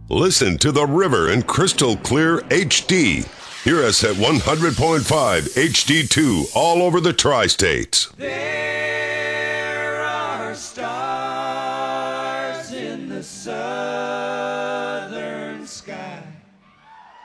Listen to the river in crystal clear HD. Hear us at 100.5 HD2 all over the tri-states. There are stars in the sun.